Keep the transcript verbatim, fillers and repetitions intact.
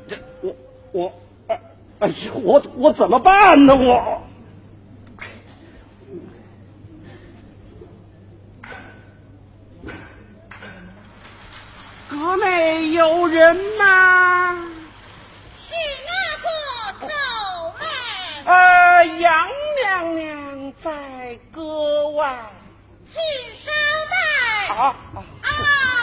这我我哎哎呀，我我怎么办呢？我阁内有人吗？ 是哪个口门？ 呃，杨娘娘在阁外， 请稍待。 啊啊！ 啊